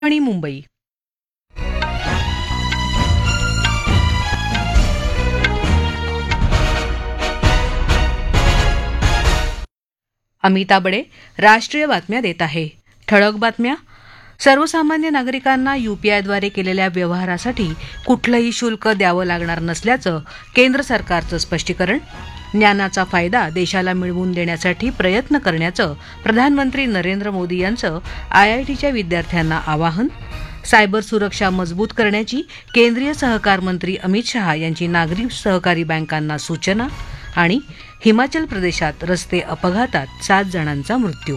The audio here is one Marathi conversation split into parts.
आणि मुंबई. अमिता बडे राष्ट्रीय बातम्या देत आहे. ठळक बातम्या. सर्वसामान्य नागरिकांना यूपीआयद्वारे केलेल्या व्यवहारासाठी कुठलंही शुल्क द्यावं लागणार नसल्याचं केंद्र सरकारचं स्पष्टीकरण. ज्ञानाचा फायदा देशाला मिळवून देण्यासाठी प्रयत्न करण्याचं प्रधानमंत्री नरेंद्र मोदी यांचं आयआयटीच्या विद्यार्थ्यांना आवाहन. सायबर सुरक्षा मजबूत करण्याची केंद्रीय सहकार मंत्री अमित शहा यांची नागरी सहकारी बँकांना सूचना. आणि हिमाचल प्रदेशात रस्ते अपघातात 7 जणांचा मृत्यू.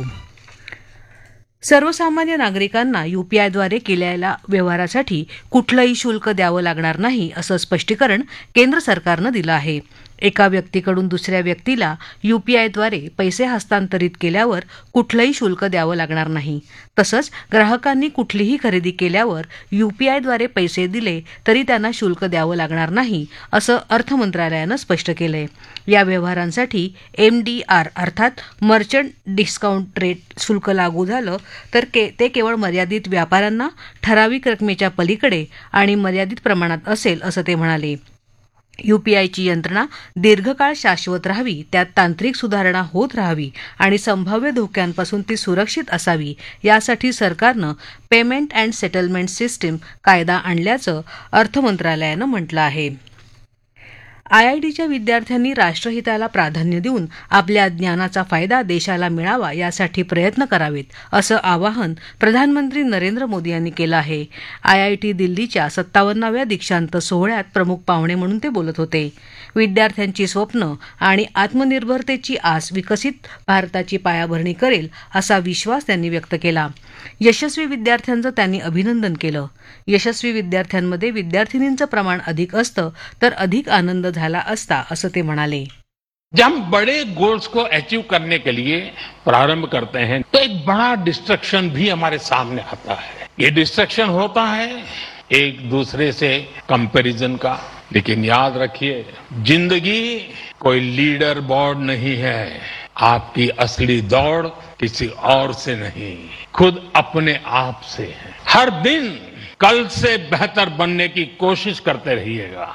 सर्वसामान्य नागरिकांना यूपीआयद्वारे केलेल्या व्यवहारासाठी कुठलंही शुल्क द्यावं लागणार नाही असं स्पष्टीकरण केंद्र सरकारनं दिलं आहे. एका व्यक्तीकडून दुसऱ्या व्यक्तीला यूपीआयद्वारे पैसे हस्तांतरित केल्यावर कुठलंही शुल्क द्यावं लागणार नाही. तसंच ग्राहकांनी कुठलीही खरेदी केल्यावर यूपीआयद्वारे पैसे दिले तरी त्यांना शुल्क द्यावं लागणार नाही असं अर्थ मंत्रालयानं स्पष्ट केलंय. या व्यवहारांसाठी MDR अर्थात मर्चंट डिस्काउंट रेट शुल्क लागू झालं तर ते केवळ मर्यादित व्यापाऱ्यांना, ठराविक रकमेच्या पलीकडे आणि मर्यादित प्रमाणात असेल असं ते म्हणाले. यूपीआयची यंत्रणा दीर्घकाळ शाश्वत राहावी, त्यात तांत्रिक सुधारणा होत राहावी आणि संभाव्य धोक्यांपासून ती सुरक्षित असावी यासाठी सरकारनं पेमेंट अँड सेटलमेंट सिस्टीम कायदा आणल्याचं अर्थ मंत्रालयानं म्हटलं आहे. आयआयटीच्या विद्यार्थ्यांनी राष्ट्रहिताला प्राधान्य देऊन आपल्या ज्ञानाचा फायदा देशाला मिळावा यासाठी प्रयत्न करावेत असं आवाहन प्रधानमंत्री नरेंद्र मोदी यांनी केलं आहे. आयआयटी दिल्लीच्या 57व्या दीक्षांत सोहळ्यात प्रमुख पाहुणे म्हणून ते बोलत होते. विद्यार्थ्यांची स्वप्न आणि आत्मनिर्भरतेची आस विकसित भारताची पायाभरणी करेल असा विश्वास त्यांनी व्यक्त केला. यशस्वी विद्यार्थ्यांचं त्यांनी अभिनंदन केलं. यशस्वी विद्यार्थ्यांमध्ये विद्यार्थिनींचं प्रमाण अधिक असतं तर अधिक आनंद झाला असता असं ते म्हणाले. जब हम बड़े गोल्स को अचीव करने के लिए प्रारंभ करते हैं तो एक बड़ा डिस्ट्रक्शन भी हमारे सामने आता है. ये डिस्ट्रक्शन होता है एक दूसरे से कंपैरिजन का. लेकिन याद रखिए, जिंदगी कोई लीडर बोर्ड नहीं है. आपकी असली दौड़ किसी और से नहीं, खुद अपने आप से है. हर दिन कल से बेहतर बनने की कोशिश करते रहिएगा.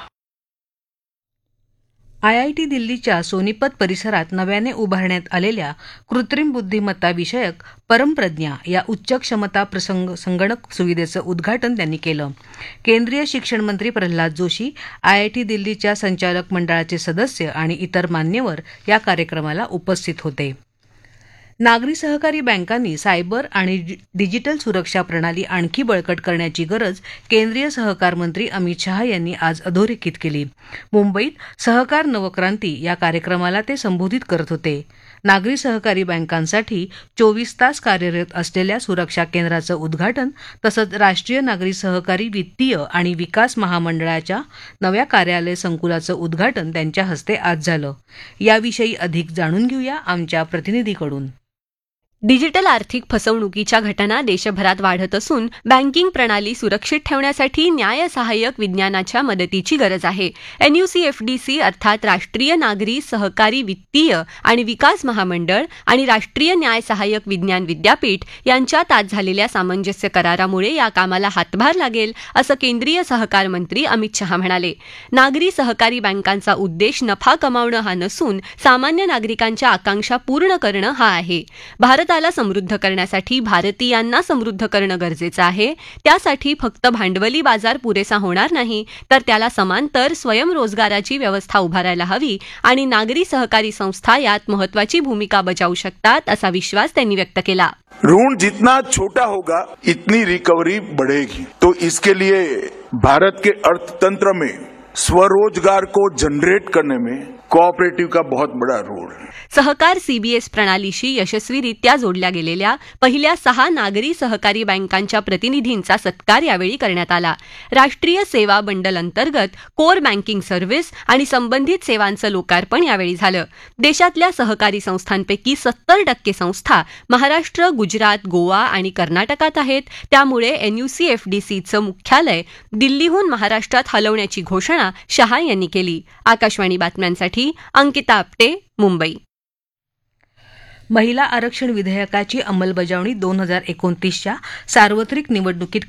आयआयटी दिल्लीच्या सोनीपत परिसरात नव्याने उभारण्यात आलेल्या कृत्रिम बुद्धिमत्ता विषयक परमप्रज्ञा या उच्च क्षमता संगणक सुविधेचं उद्घाटन त्यांनी केलं. केंद्रीय शिक्षण मंत्री प्रल्हाद जोशी, आयआयटी दिल्लीच्या संचालक मंडळाचे सदस्य आणि इतर मान्यवर या कार्यक्रमाला उपस्थित होते. नागरी सहकारी बँकांनी सायबर आणि डिजिटल सुरक्षा प्रणाली आणखी बळकट करण्याची गरज केंद्रीय सहकार मंत्री अमित शहा यांनी आज अधोरेखित केली. मुंबईत सहकार नवक्रांती या कार्यक्रमाला ते संबोधित करत होते. नागरी सहकारी बँकांसाठी 24 तास कार्यरत असलेल्या सुरक्षा केंद्राचं उद्घाटन तसंच राष्ट्रीय नागरी सहकारी वित्तीय आणि विकास महामंडळाच्या नव्या कार्यालय संकुलाचं उद्घाटन त्यांच्या हस्ते आज झालं. याविषयी अधिक जाणून घेऊया आमच्या प्रतिनिधीकडून. डिजिटल आर्थिक फसवणुकीच्या घटना देशभरात वाढत असून बँकिंग प्रणाली सुरक्षित ठेवण्यासाठी न्याय सहाय्यक विज्ञानाच्या मदतीची गरज आहे. NUCFDC अर्थात राष्ट्रीय नागरी सहकारी वित्तीय आणि विकास महामंडळ आणि राष्ट्रीय न्याय सहाय्यक विज्ञान विद्यापीठ यांच्यात आज झालेल्या सामंजस्य करारामुळे या कामाला हातभार लागेल असं केंद्रीय सहकार मंत्री अमित शहा म्हणाले. नागरी सहकारी बँकांचा उद्देश नफा कमावणं हा नसून सामान्य नागरिकांच्या आकांक्षा पूर्ण करणं हा आहे. भारताला समृद्ध करण्यासाठी भारतीयांना समृद्ध करणं गरजेचं आहे. त्यासाठी फक्त भांडवली बाजार पुरेसा होणार नाही तर त्याला समांतर स्वयंरोजगाराची व्यवस्था उभारायला हवी आणि नागरी सहकारी संस्था यात महत्वाची भूमिका बजावू शकतात असा विश्वास त्यांनी व्यक्त केला. ऋण जितना छोटा होगा इतनी रिकवरी बढ़ेगी. तो इसके लिए भारत के अर्थतंत्र में स्वरोजगार को जनरेट करने में कोऑपरेटिव का बहुत बड़ा रोल है. सहकार CBS प्रणालीशी यशस्वीरित्या जोडल्या गेलेल्या पहिल्या 6 नागरी सहकारी बँकांच्या प्रतिनिधींचा सत्कार यावेळी करण्यात आला. राष्ट्रीय सेवा बंडल अंतर्गत कोर बँकिंग सर्व्हिस आणि संबंधित सेवांचं लोकार्पण यावेळी झालं. देशातल्या सहकारी संस्थांपैकी 70% संस्था महाराष्ट्र, गुजरात, गोवा आणि कर्नाटकात आहेत. त्यामुळे NUCFDCचं मुख्यालय दिल्लीहून महाराष्ट्रात हलवण्याची घोषणा शहा यांनी केली. आकाशवाणी बातम्यांसाठी अंकिता आपटे, मुंबई. महिला आरक्षण विधेयकाची अंमलबजावणी 2029च्या सार्वत्रिक निवडणुकीत